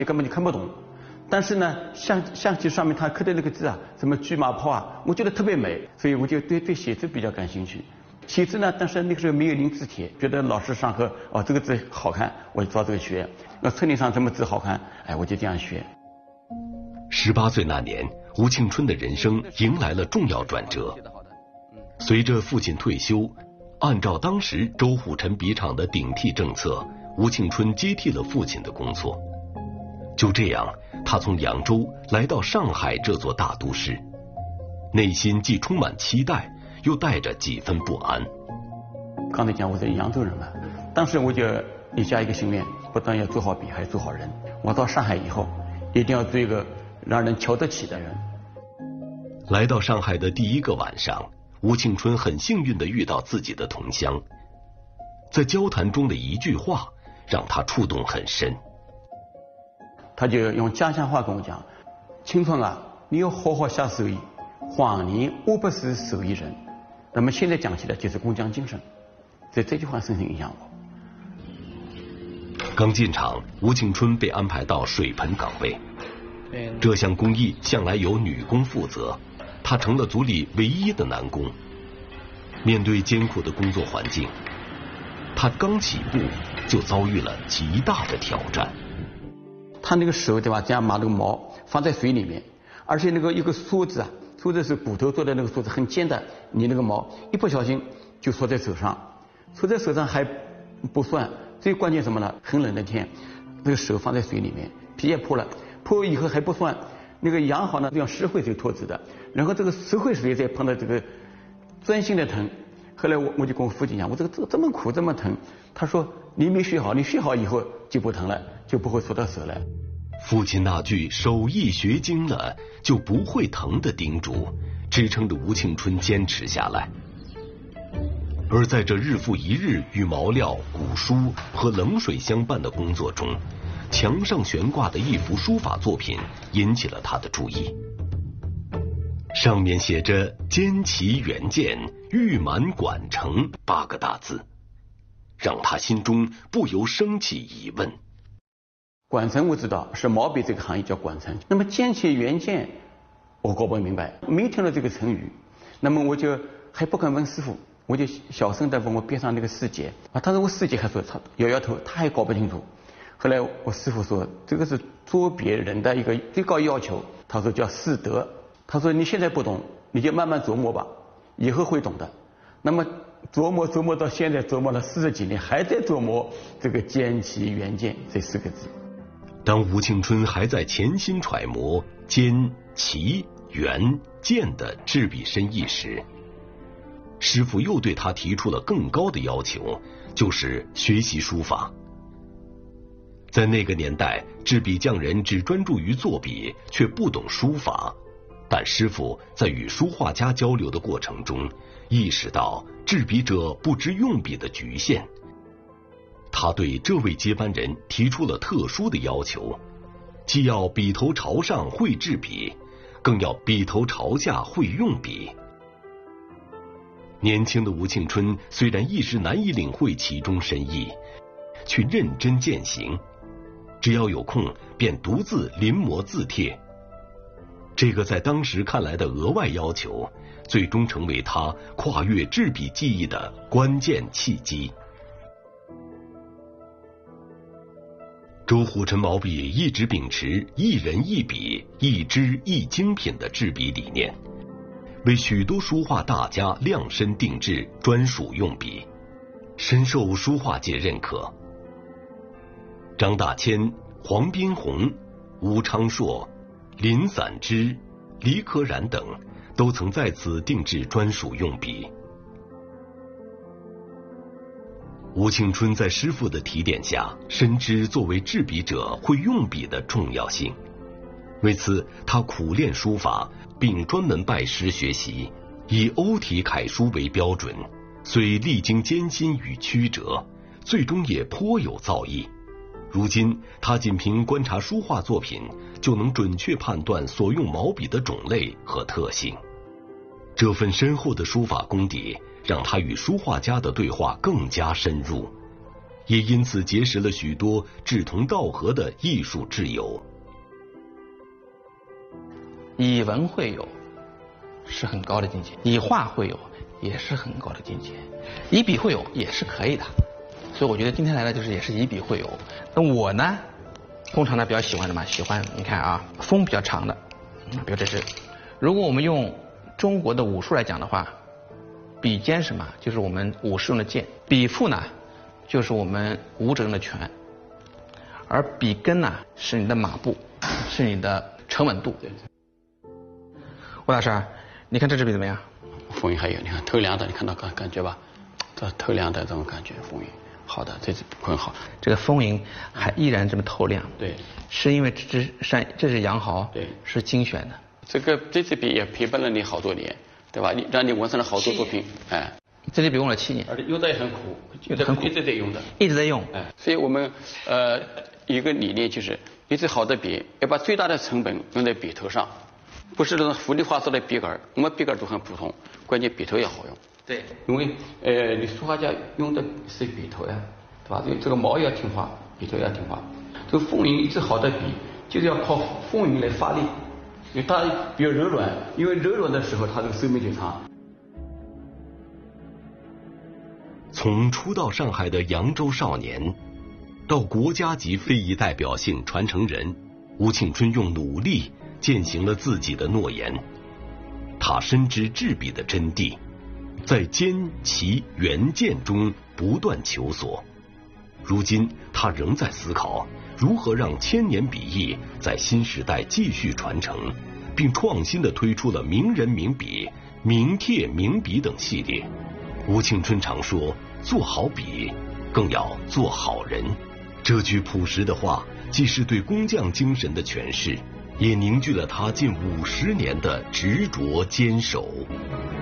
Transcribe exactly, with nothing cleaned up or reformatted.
你根本就看不懂。但是呢，象象棋上面他刻的那个字啊，什么车马炮啊，我觉得特别美，所以我就对对写字比较感兴趣。其次呢，但是那个时候没有临字帖，觉得老师上课哦这个字好看，我就照这个学。那册林上什么字好看，哎，我就这样学。 十八岁那年，吴庆春的人生迎来了重要转折。随着父亲退休，按照当时周虎臣笔场的顶替政策，吴庆春接替了父亲的工作。就这样，他从扬州来到上海这座大都市，内心既充满期待，又带着几分不安。 刚才讲我是扬州人嘛，当时我就立下一个心愿，不但要做好笔，还要做好人。我到上海以后，一定要做一个让人瞧得起的人。 来到上海的第一个晚上，吴庆春很幸运地遇到自己的同乡，在交谈中的一句话让他触动很深。 他就用家乡话跟我讲：“青春啊，你要好好下手艺，谎言我不是手艺人。”那么现在讲起来就是工匠精神，所以这句话深深影响我。 刚进场，吴庆春被安排到水盆岗位，这项工艺向来由女工负责，他成了组里唯一的男工。面对艰苦的工作环境，他刚起步就遭遇了极大的挑战。 他那个手对吧，这样把那个毛放在水里面，而且那个一个梳子啊，梳子是骨头做的那个梳子，很尖的，你那个毛一不小心就戳在手上，戳在手上还不算，最关键什么呢？很冷的天，那个手放在水里面，皮也破了，破以后还不算，那个养好呢用石灰水脱脂的，然后这个石灰水再碰到这个钻心的疼。后来我我就跟我父亲讲，我这个这这么苦这么疼，他说你没学好，你学好以后就不疼了，就不会戳到手了。 父亲那句手艺学精了就不会疼的叮嘱，支撑着吴庆春坚持下来。而在这日复一日与毛料、古书和冷水相伴的工作中，墙上悬挂的一幅书法作品引起了他的注意。上面写着“坚其原件，玉满管城”八个大字，让他心中不由升起疑问。 管城我知道是毛笔这个行业叫管城，那么坚其原件我搞不明白，没听到这个成语，那么我就还不敢问师傅，我就小声的问我边上那个师姐啊，当时我师姐还说他摇摇头，他还搞不清楚。后来我师傅说这个是做别人的一个最高要求，他说叫师德。他说你现在不懂，你就慢慢琢磨吧，以后会懂的。那么琢磨琢磨到现在，琢磨了四十几年，还在琢磨这个坚其原件这四个字。 当吴庆春还在潜心揣摩坚、其、原、件的制笔深意时，师傅又对他提出了更高的要求，就是学习书法。在那个年代，制笔匠人只专注于作笔，却不懂书法。但师傅在与书画家交流的过程中，意识到制笔者不知用笔的局限。他对这位接班人提出了特殊的要求，既要笔头朝上会制笔，更要笔头朝下会用笔。年轻的吴庆春虽然一时难以领会其中深意，却认真践行，只要有空便独自临摹字帖。这个在当时看来的额外要求，最终成为他跨越制笔技艺的关键契机。周虎臣毛笔一直秉持一人一笔、一支一精品的制笔理念，为许多书画大家量身定制专属用笔，深受书画界认可。张大千、黄宾虹、吴昌硕、林散之、李可染等都曾在此定制专属用笔。吴庆春在师傅的提点下，深知作为制笔者会用笔的重要性。为此，他苦练书法，并专门拜师学习，以欧体楷书为标准，虽历经艰辛与曲折，最终也颇有造诣。如今，他仅凭观察书画作品，就能准确判断所用毛笔的种类和特性。这份深厚的书法功底，让他与书画家的对话更加深入， 也因此结识了许多志同道合的艺术挚友。 以文会友是很高的境界，以画会友也是很高的境界，以笔会友也是可以的。所以我觉得今天来的就是也是以笔会友。那我呢，通常呢比较喜欢什么？喜欢你看啊，锋比较长的，比如这是，如果我们用中国的武术来讲的话，笔尖什么？就是我们武士用的剑，笔腹呢，就是我们武者用的拳，而笔根呢是你的马步，是你的沉稳度。吴老师，你看这支笔怎么样？ 风韵还有，你看透亮的，你看到感感觉吧？这透亮的这种感觉，风韵好的，这支很好。 这个风云还依然这么透亮， 对， 是因为这支山，这是羊毫， 对， 是精选的。 这个这支笔也陪伴了你好多年，对吧？你让你完成了好多作品，哎。 这支笔用了七年， 而且用的也很苦， 用的很苦， 一直在用的， 一直在用。 哎，所以我们呃一个理念就是，一支好的笔要把最大的成本用在笔头上，不是那种浮力画做的笔杆，我们笔杆都很普通，关键笔头要好用。 对， 因为呃你书法家用的是笔头呀，对吧？这个毛也要听话，笔头也要听话。这个风云一支好的笔，就是要靠风云来发力，因为它比较柔软，因为柔软的时候它这个寿命就长。 从初到上海的扬州少年，到国家级非遗代表性传承人，吴庆春用努力践行了自己的诺言。他深知制笔的真谛，在兼齐圆剑中不断求索。如今他仍在思考如何让千年笔艺在新时代继续传承，并创新地推出了名人名笔、名帖名笔等系列。吴庆春常说，做好笔更要做好人。这句朴实的话既是对工匠精神的诠释，也凝聚了他近五十年的执着坚守。